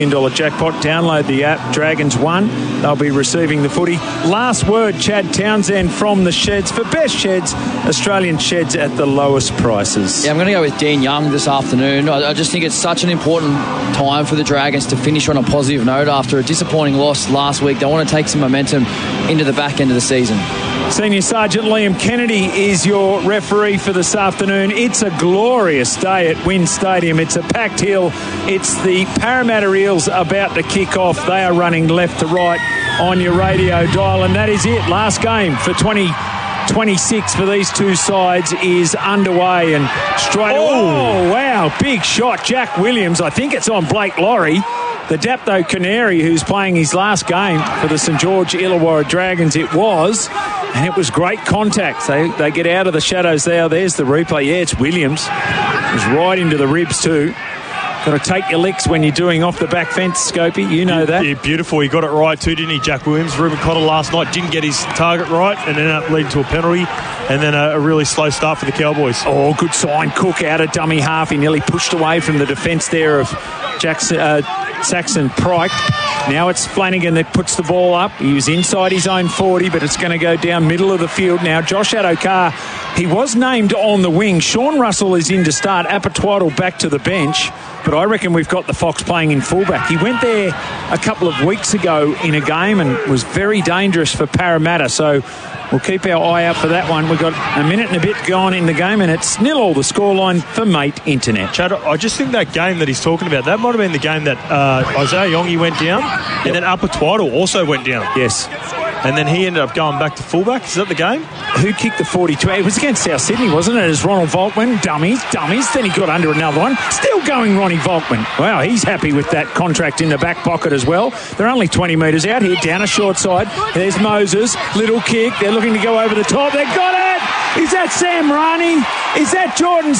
jackpot. Download the app. Dragons won. They'll be receiving the footy. Last word, Chad Townsend from the Sheds. For best sheds, Australian sheds at the lowest prices. Yeah, I'm going to go with Dean Young this afternoon. I just think it's such an important time for the Dragons to finish on a positive note after a disappointing loss last week. They want to take some momentum into the back end of the season. Senior Sergeant Liam Kennedy is your referee for this afternoon. It's a glorious day at WIN Stadium. It's a packed hill. It's the Parramatta Eels about to kick off. They are running left to right on your radio dial, and that is it. Last game for 2026 for these two sides is underway, and straight away. Oh, wow, big shot. Jack Williams, I think it's on Blake Laurie. The Dapto Canary, who's playing his last game for the St George Illawarra Dragons, it was, and it was great contact. They get out of the shadows there. There's the replay. Yeah, it's Williams. It was right into the ribs too. Got to take your licks when you're doing off the back fence, Scopey. You know that. Yeah, beautiful. He got it right too, didn't he, Jack Williams? Ruben Cotter last night didn't get his target right and ended up leading to a penalty, and then a really slow start for the Cowboys. Oh, good sign. Cook out of dummy half. He nearly pushed away from the defence there of Saxon Pryke. Now it's Flanagan that puts the ball up. He was inside his own 40, but it's going to go down middle of the field now. Josh Adokar, he was named on the wing. Sean Russell is in to start. Apatwaddle back to the bench. But I reckon we've got the Fox playing in fullback. He went there a couple of weeks ago in a game and was very dangerous for Parramatta. So we'll keep our eye out for that one. We've got a minute and a bit gone in the game, and it's 0-0 the scoreline for Mate Internet. Chad, I just think that game that he's talking about, that might have been the game that Isaiah Yongi went down, and then Apatwaddle also went down. Yes. And then he ended up going back to fullback. Is that the game? Who kicked the 42? It was against South Sydney, wasn't it? As Ronald Volkman, dummies. Then he got under another one. Still going Ronnie Volkman. Wow, he's happy with that contract in the back pocket as well. They're only 20 metres out here, down a short side. There's Moses, little kick. They're looking to go over the top. They've got it! Is that Sam Rani? Is that Jordan